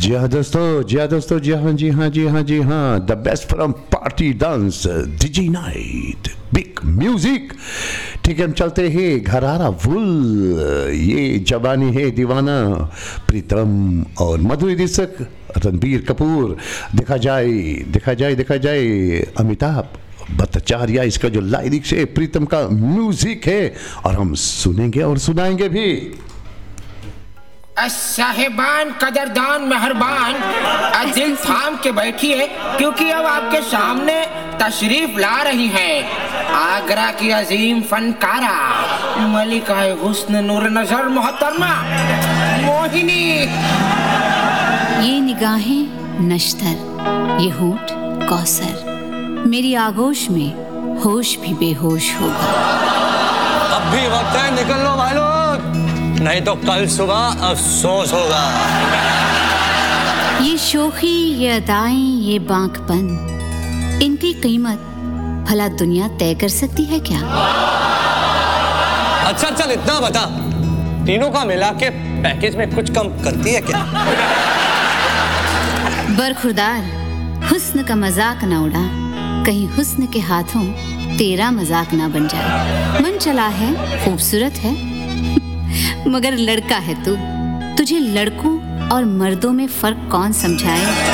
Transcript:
जी हाँ दोस्तों, जी हाँ दोस्तों, जी हाँ, जी हाँ, जी हाँ, जी हाँ, the best from party dance DJ night big music. ठीक है, हम चलते हैं घरारा वुल, ये जवानी है दीवाना, प्रीतम और मधुरी दीक्षक, रणबीर कपूर, देखा जाए देखा जाए देखा जाए अमिताभ भट्टाचार्य, इसका जो लाइरिक्स है, प्रीतम का म्यूजिक है, और हम सुनेंगे और सुनाएंगे भी। साहिबान, कदरदान, मेहरबान, दिल थाम के बैठिए, क्योंकि अब आपके सामने तशरीफ ला रही हैं आगरा की अजीम फनकारा मलिका हुस्न नूर नजर मोहतरमा मोहिनी। ये निगाहें नश्तर, ये होंठ कौसर, मेरी आगोश में होश भी बेहोश होगा। अब भी वक्त है, निकल लो भाई लोग, नहीं तो कल सुबह अफसोस होगा। ये शोखी, ये अदाएं, ये बांकपन, इनकी कीमत भला दुनिया तय कर सकती है क्या? अच्छा चल इतना बता, तीनों का मिला के पैकेज में कुछ कम करती है क्या? बरखुरदार, हुस्न का मजाक ना उड़ा, कहीं हुस्न के हाथों तेरा मजाक ना बन जाए। मन चला है, खूबसूरत है, मगर लड़का है तू, तुझे लड़कों और मर्दों में फर्क कौन समझाए?